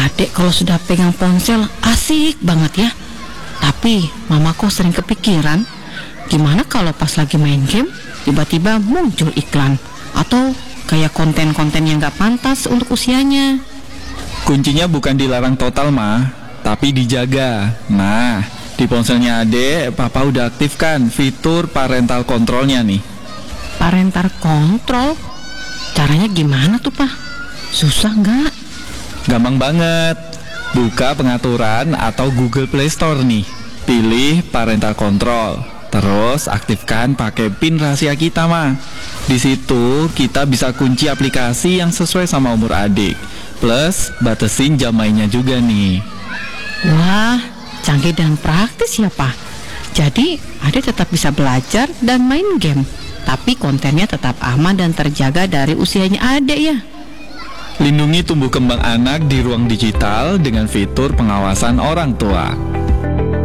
Adek kalau sudah pegang ponsel asik banget ya. Tapi mama kok sering kepikiran, gimana kalau pas lagi main game tiba-tiba muncul iklan atau kayak konten-konten yang gak pantas untuk usianya. Kuncinya bukan dilarang total mah, tapi dijaga. Nah, di ponselnya adek, papa udah aktifkan fitur parental controlnya nih. Parental control? Caranya gimana tuh, Pak? Susah nggak? Gampang banget. Buka pengaturan atau Google Play Store nih. Pilih parental control. Terus aktifkan pakai PIN rahasia kita mah. Di situ kita bisa kunci aplikasi yang sesuai sama umur adik. Plus batasin jam mainnya juga nih. Wah, canggih dan praktis ya, Pak. Jadi adik tetap bisa belajar dan main game, tapi kontennya tetap aman dan terjaga dari usianya adik ya. Lindungi tumbuh kembang anak di ruang digital dengan fitur pengawasan orang tua.